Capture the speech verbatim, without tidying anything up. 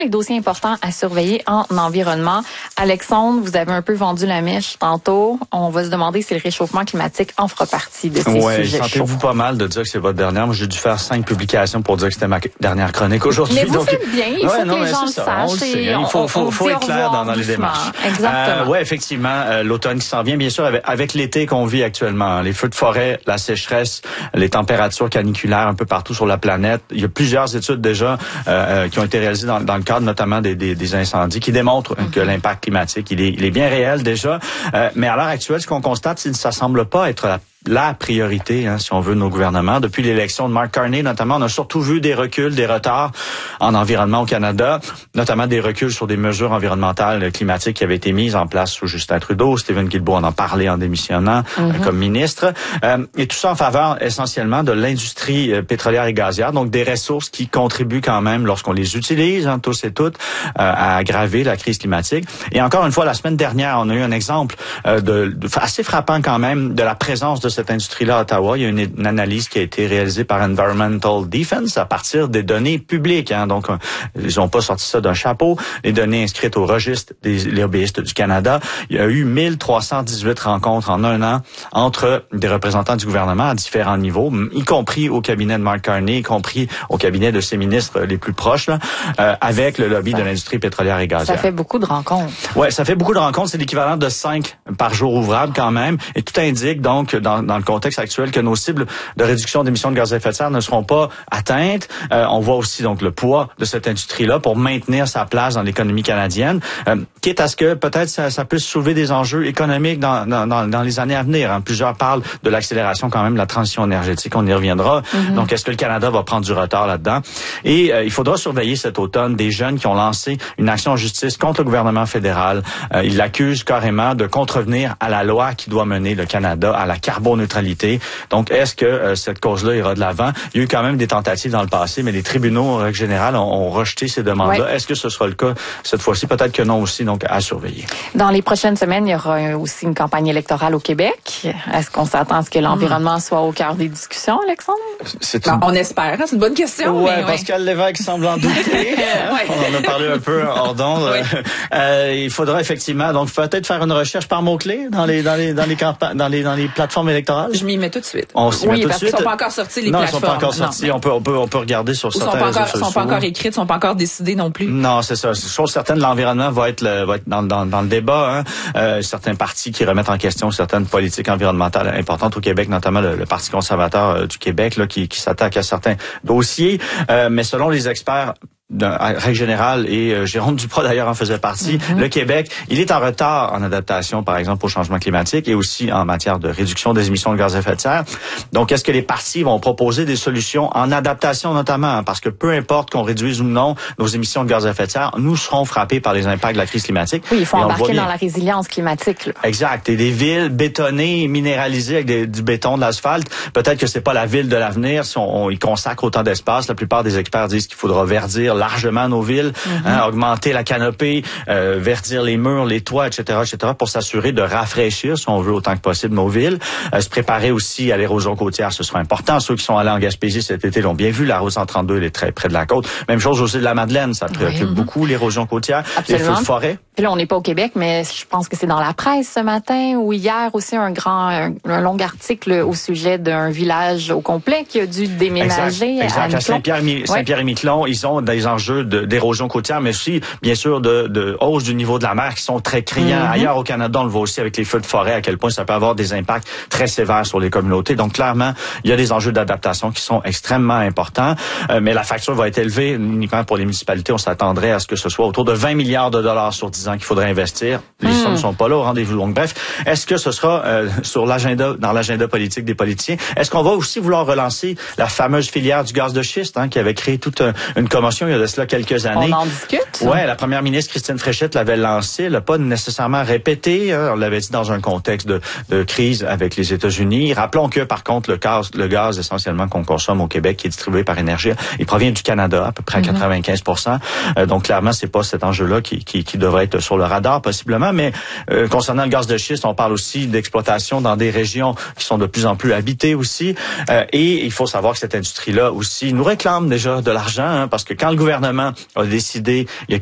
Les dossiers importants à surveiller en environnement. Alexandre, vous avez un peu vendu la mèche tantôt. On va se demander si le réchauffement climatique en fera partie de ces ouais, sujets chauds. Sentez-vous pas mal de dire que c'est votre dernière. Moi, j'ai dû faire cinq publications pour dire que c'était ma dernière chronique aujourd'hui. Mais vous donc, faites bien. Il faut ouais, que non, les gens le ça, sachent. On le sait, et il faut, on, faut, on faut être clair dans, dans les démarches. Exactement. Euh, oui, effectivement, euh, l'automne qui s'en vient, bien sûr, avec, avec l'été qu'on vit actuellement. Les feux de forêt, la sécheresse, les températures caniculaires un peu partout sur la planète. Il y a plusieurs études déjà euh, qui ont été réalisées dans, dans le cadre notamment des, des, des incendies qui démontrent mm-hmm. que l'impact climatique, il est, il est bien réel déjà. Euh, mais à l'heure actuelle, ce qu'on constate, c'est que ça semble pas être la la priorité, hein, si on veut, de nos gouvernements. Depuis l'élection de Mark Carney, notamment, on a surtout vu des reculs, des retards en environnement au Canada, notamment des reculs sur des mesures environnementales climatiques qui avaient été mises en place sous Justin Trudeau. Stephen Guilbeault en a parlé en démissionnant mm-hmm. euh, comme ministre. Euh, et tout ça en faveur essentiellement de l'industrie euh, pétrolière et gazière, donc des ressources qui contribuent quand même, lorsqu'on les utilise, hein, tous et toutes, euh, à aggraver la crise climatique. Et encore une fois, la semaine dernière, on a eu un exemple euh, de, de assez frappant quand même de la présence de cette industrie-là à Ottawa. Il y a une, une analyse qui a été réalisée par Environmental Defense à partir des données publiques. Hein. Donc, euh, ils n'ont pas sorti ça d'un chapeau. Les données inscrites au registre des lobbyistes du Canada. Il y a eu mille trois cent dix-huit rencontres en un an entre des représentants du gouvernement à différents niveaux, y compris au cabinet de Mark Carney, y compris au cabinet de ses ministres les plus proches, là, euh, avec le lobby ça, de l'industrie pétrolière et gazière. Ça fait beaucoup de rencontres. Ouais, ça fait beaucoup de rencontres. C'est l'équivalent de cinq par jour ouvrable quand même. Et tout indique donc dans dans le contexte actuel que nos cibles de réduction d'émissions de gaz à effet de serre ne seront pas atteintes. Euh, on voit aussi donc le poids de cette industrie-là pour maintenir sa place dans l'économie canadienne, euh, quitte à ce que peut-être ça, ça puisse soulever des enjeux économiques dans, dans, dans, dans les années à venir. Hein. Plusieurs parlent de l'accélération quand même de la transition énergétique. On y reviendra. Mm-hmm. Donc, est-ce que le Canada va prendre du retard là-dedans? Et euh, il faudra surveiller cet automne des jeunes qui ont lancé une action en justice contre le gouvernement fédéral. Euh, ils l'accusent carrément de contrevenir à la loi qui doit mener le Canada à la carboneutralité. Donc, est-ce que euh, cette cause-là ira de l'avant? Il y a eu quand même des tentatives dans le passé, mais les tribunaux, en règle générale, ont, ont rejeté ces demandes-là. Ouais. Est-ce que ce sera le cas cette fois-ci? Peut-être que non aussi, donc à surveiller. Dans les prochaines semaines, il y aura aussi une campagne électorale au Québec. Est-ce qu'on s'attend à ce que l'environnement mmh. soit au cœur des discussions, Alexandre? C'est une... ben, on espère, hein? C'est une bonne question. Ouais, mais Pascal ouais. Lévesque semble en douter. ouais. On en a parlé un peu hors d'onde. Ouais. Euh, il faudra effectivement donc peut-être faire une recherche par mots-clés dans les dans les dans les campagnes, dans les dans les plateformes électorales. Je m'y mets tout de suite. On s'y oui, met tout de suite. Ils sont pas encore sortis les non, plateformes. Non, ils sont pas encore sortis. Non. On peut on peut on peut regarder sur certains réseaux sociaux. Ils sont pas encore écrites, sont pas encore décidées non plus. Non, c'est ça. Chose certaine, l'environnement va être le, va être dans dans dans le débat. Hein. Euh, certains partis qui remettent en question certaines politiques environnementales importantes au Québec, notamment le, le Parti conservateur euh, du Québec, là, qui qui s'attaque à certains dossiers. Euh, mais selon les experts, de règle générale, et euh, Jérôme Duprat d'ailleurs en faisait partie, mm-hmm. le Québec, il est en retard en adaptation, par exemple, au changement climatique et aussi en matière de réduction des émissions de gaz à effet de serre. Donc, est-ce que les partis vont proposer des solutions en adaptation notamment? Parce que peu importe qu'on réduise ou non nos émissions de gaz à effet de serre, nous serons frappés par les impacts de la crise climatique. Oui, il faut embarquer dans la résilience climatique. Là. Exact. Et des villes bétonnées, minéralisées avec des, du béton, de l'asphalte, peut-être que c'est pas la ville de l'avenir si on, on y consacre autant d'espace. La plupart des experts disent qu'il faudra verdir largement nos villes, mm-hmm. hein, augmenter la canopée, euh, verdir les murs, les toits, et cetera, et cetera, pour s'assurer de rafraîchir, si on veut, autant que possible nos villes. Euh, se préparer aussi à l'érosion côtière, ce sera important. Ceux qui sont allés en Gaspésie cet été l'ont bien vu. La route cent trente-deux, elle est très près de la côte. Même chose aussi de la Madeleine, ça préoccupe oui. beaucoup l'érosion côtière. Absolument. Les feux de forêt. Puis là, on n'est pas au Québec, mais je pense que c'est dans la presse ce matin ou hier aussi un grand, un, un long article au sujet d'un village au complet qui a dû déménager. Exact. Exact. À, à Saint-Pierre-et-Miquelon, Saint-Pierre-et-Miquelon, ils ont des enjeux de, d'érosion côtière, mais aussi, bien sûr, de, de hausse du niveau de la mer qui sont très criants. Mm-hmm. Ailleurs au Canada, on le voit aussi avec les feux de forêt, à quel point ça peut avoir des impacts très sévères sur les communautés. Donc, clairement, il y a des enjeux d'adaptation qui sont extrêmement importants, euh, mais la facture va être élevée uniquement pour les municipalités. On s'attendrait à ce que ce soit autour de vingt milliards de dollars sur dix ans qu'il faudrait investir. Les mm. sommes ne sont pas là au rendez-vous. Donc, bref, est-ce que ce sera euh, sur l'agenda, dans l'agenda politique des politiciens? Est-ce qu'on va aussi vouloir relancer la fameuse filière du gaz de schiste, hein, qui avait créé toute un, une commotion il y a de cela quelques années? On en discute? Ouais, la première ministre Christine Fréchette l'avait lancé, elle n'a pas nécessairement répété, hein, on l'avait dit dans un contexte de, de crise avec les États-Unis. Rappelons que, par contre, le gaz, le gaz essentiellement qu'on consomme au Québec, qui est distribué par Énergie, il provient du Canada, à peu près à mm-hmm. quatre-vingt-quinze pour cent. Euh, donc, clairement, c'est pas cet enjeu-là qui, qui, qui devrait être être sur le radar possiblement. Mais euh, concernant le gaz de schiste, on parle aussi d'exploitation dans des régions qui sont de plus en plus habitées aussi. Euh, et il faut savoir que cette industrie-là aussi nous réclame déjà de l'argent, hein, parce que quand le gouvernement a décidé il y a